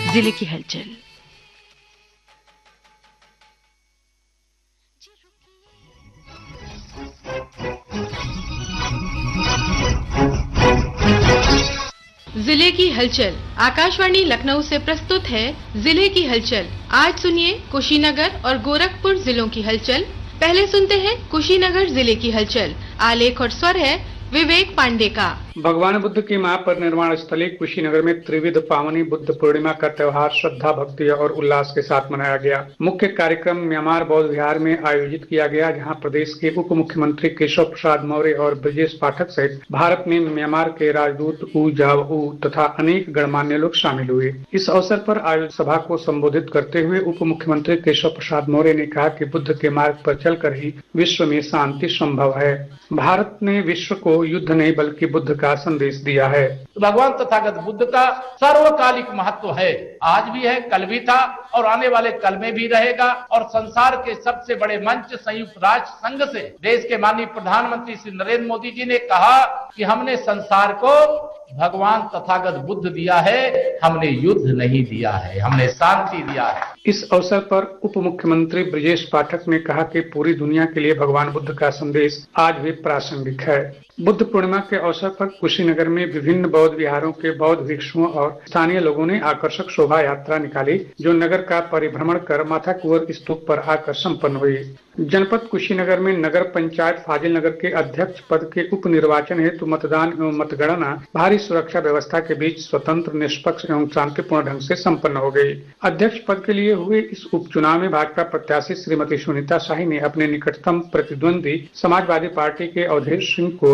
जिले की हलचल। जिले की हलचल आकाशवाणी लखनऊ से प्रस्तुत है जिले की हलचल। आज सुनिए कुशीनगर और गोरखपुर जिलों की हलचल। पहले सुनते हैं कुशीनगर जिले की हलचल। आलेख और स्वर है विवेक पांडे का। भगवान बुद्ध की महापरिनिर्वाण स्थली कुशीनगर में त्रिविध पावनी बुद्ध पूर्णिमा का त्योहार श्रद्धा, भक्ति और उल्लास के साथ मनाया गया। मुख्य कार्यक्रम म्यांमार बौद्ध विहार में आयोजित किया गया, जहां प्रदेश के उप मुख्यमंत्री केशव प्रसाद मौर्य और ब्रजेश पाठक सहित भारत में म्यांमार के राजदूत ऊ जाव तथा अनेक गणमान्य लोग शामिल हुए। इस अवसर पर आयोजित सभा को संबोधित करते हुए उप मुख्यमंत्री केशव प्रसाद मौर्य ने कहा कि बुद्ध के मार्ग पर चलकर ही विश्व में शांति संभव है। भारत ने विश्व को युद्ध नहीं बल्कि बुद्ध का संदेश दिया है। भगवान तथागत बुद्ध का सर्वकालिक महत्व है, आज भी है, कल भी था और आने वाले कल में भी रहेगा। और संसार के सबसे बड़े मंच संयुक्त राष्ट्र संघ से देश के माननीय प्रधानमंत्री श्री नरेंद्र मोदी जी ने कहा कि हमने संसार को भगवान तथागत बुद्ध दिया है, हमने युद्ध नहीं दिया है, हमने शांति दिया है। इस अवसर पर उप मुख्यमंत्री ब्रजेश पाठक ने कहा कि पूरी दुनिया के लिए भगवान बुद्ध का संदेश आज भी प्रासंगिक है। बुद्ध पूर्णिमा के अवसर पर कुशीनगर में विभिन्न बौद्ध विहारों के बौद्ध भिक्षुओं और स्थानीय लोगों ने आकर्षक शोभा यात्रा निकाली, जो नगर का परिभ्रमण कर माथा कुंवर स्तूप पर आकर संपन्न हुई। जनपद कुशीनगर में नगर पंचायत फाजिल नगर के अध्यक्ष पद के उप निर्वाचन हेतु मतदान एवं मतगणना भारी सुरक्षा व्यवस्था के बीच स्वतंत्र, निष्पक्ष एवं शांतिपूर्ण ढंग से संपन्न हो गई। अध्यक्ष पद के लिए हुए इस उपचुनाव में भाजपा प्रत्याशी श्रीमती सुनीता शाही ने अपने निकटतम प्रतिद्वंदी समाजवादी पार्टी के अवधेश सिंह को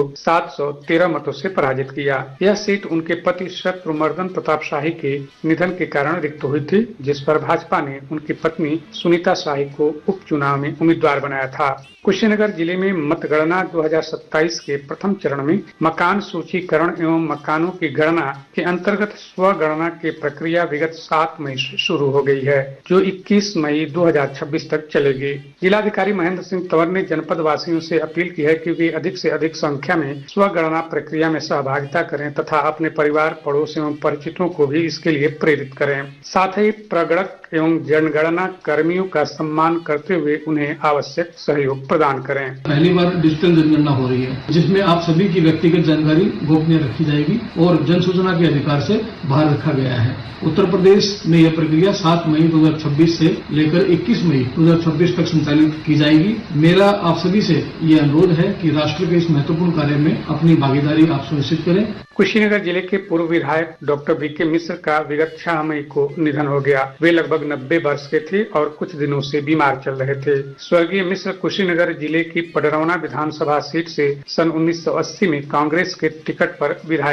713 मतों से पराजित किया। यह सीट उनके पति शत्रुमर्दन प्रताप शाही के निधन के कारण रिक्त हुई थी, जिस पर भाजपा ने उनकी पत्नी सुनीता शाही को उपचुनाव में उम्मीदवार बनाया था। कुशीनगर जिले में मतगणना 2027 के प्रथम चरण में मकान सूचीकरण एवं मकानों की गणना के अंतर्गत स्वगणना की प्रक्रिया विगत 7 मई से शुरू हो गई है, जो 21 मई 2026 तक चलेगी। जिलाधिकारी महेंद्र सिंह तंवर ने जनपद वासियों से अपील की है कि वे अधिक से अधिक संख्या में स्वगणना प्रक्रिया में सहभागिता करें तथा अपने परिवार, पड़ोस एवं परिचितों को भी इसके लिए प्रेरित करें। साथ ही प्रगणक एवं जनगणना कर्मियों का सम्मान करते हुए उन्हें आवश्यक सहयोग प्रदान करें। पहली बार डिजिटल जनगणना हो रही है, जिसमें आप सभी की व्यक्तिगत जानकारी गोपनीय रखी जाएगी और जन सूचना के अधिकार से बाहर रखा गया है। उत्तर प्रदेश में यह प्रक्रिया 7 मई 2026 से लेकर 21 मई 2026 तक संचालित की जाएगी। मेरा आप सभी से ये अनुरोध है कि राष्ट्र के इस महत्वपूर्ण कार्य में अपनी भागीदारी आप सुनिश्चित करें। कुशीनगर जिले के पूर्व विधायक डॉक्टर बीके मिश्र का विगत 6 मई को निधन हो गया। वे लगभग 90 वर्ष के थे और कुछ दिनों से बीमार चल रहे थे। स्वर्गीय मिश्र कुशीनगर जिले की पडरौना विधानसभा सीट से सन 1980 में कांग्रेस के टिकट पर विधायक